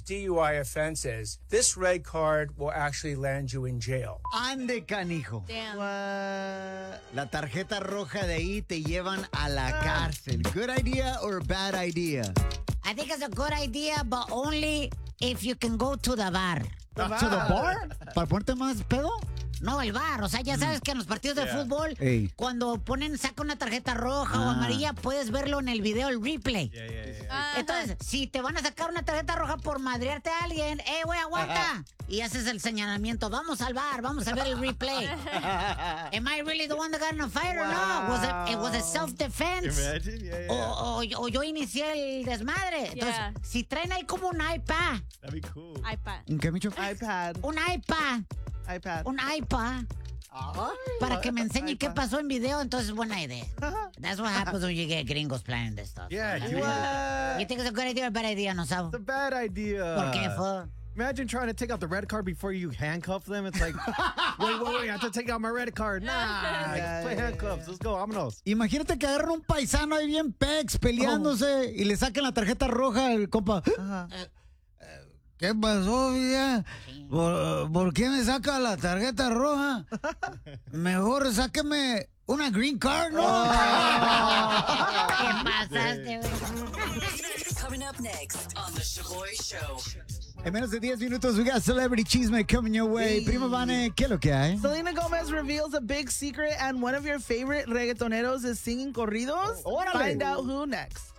DUI offenses, this red card will actually land you in jail. Ande, canijo. Damn. La tarjeta roja de ahí te llevan a la cárcel. Good idea or bad idea? I think it's a good idea, but only if you can go to the bar. To the bar? ¿Para ponerte más pedo? No, el bar. O sea, ya sabes que en los partidos de fútbol, Ey. cuando saca una tarjeta roja o amarilla, puedes verlo en el video, el replay. Entonces, si te van a sacar una tarjeta roja por madrearte a alguien, güey, aguanta. Y haces el señalamiento. Vamos al bar, vamos a ver el replay. Am I really the one that got in a fight or no? Was it self-defense? Imagine, O yo inicié el desmadre. Entonces, si traen ahí como un iPad. That'd be cool. iPad. ¿En qué, Micho? iPad. Un iPad. Un iPad. Para que me enseñe qué pasó en video, entonces buena idea. That's what happens when you get gringos planning this stuff. Yeah, You think it's a good idea or a bad idea, no sabo? It's a bad idea. ¿Por qué, fo? Imagine trying to take out the red card before you handcuff them. It's like, wait, I have to take out my red card. Nah, play handcuffs. Let's go, vámonos. Imagínate que agarran un paisano ahí bien pex peleándose y le saquen la tarjeta roja al compa. ¿Qué pasó, vieja? ¿Por qué me saca la tarjeta roja? Mejor sáqueme una green card, ¿no? ¿Qué pasaste, güey? Coming up next on The Shaboy Show. En menos de 10 minutos, we got Celebrity Chisme coming your way. Prima Vane, ¿qué es lo que hay? Selena Gomez reveals a big secret, and one of your favorite reggaetoneros is singing corridos. Órale. Find out who next.